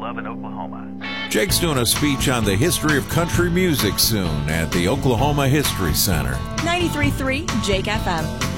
love in Oklahoma. Jake's doing a speech on the history of country music soon at the Oklahoma History Center. 93.3 Jake FM.